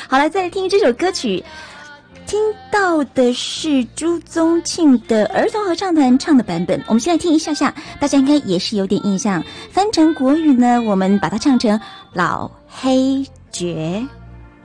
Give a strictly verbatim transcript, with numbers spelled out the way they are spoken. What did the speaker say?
好了，再来听这首歌曲。听到的是朱宗庆的儿童合唱团唱的版本，我们先来听一下下，大家应该也是有点印象。翻成国语呢，我们把它唱成老黑爵。